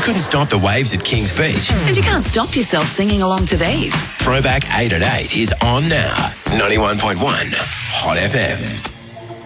couldn't stop the waves at Kings Beach. And you can't stop yourself singing along to these. Throwback 8 at 8 is on now. 91.1 Hot FM.